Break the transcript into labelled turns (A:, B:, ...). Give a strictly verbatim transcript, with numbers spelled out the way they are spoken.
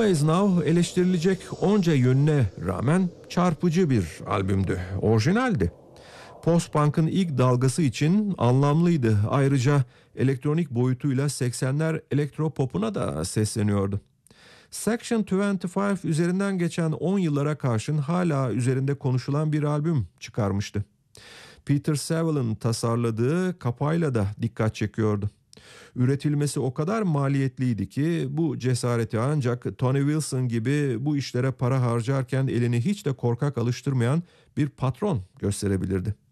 A: Nova Is Now eleştirilecek onca yönüne rağmen çarpıcı bir albümdü. Orijinaldi. Post-punk'ın ilk dalgası için anlamlıydı. Ayrıca elektronik boyutuyla seksenler elektropopuna da sesleniyordu. Section yirmi beş üzerinden geçen on yıllara karşın hala üzerinde konuşulan bir albüm çıkarmıştı. Peter Saville'ın tasarladığı kapağıyla da dikkat çekiyordu. Üretilmesi o kadar maliyetliydi ki bu cesareti ancak Tony Wilson gibi bu işlere para harcarken elini hiç de korkak alıştırmayan bir patron gösterebilirdi.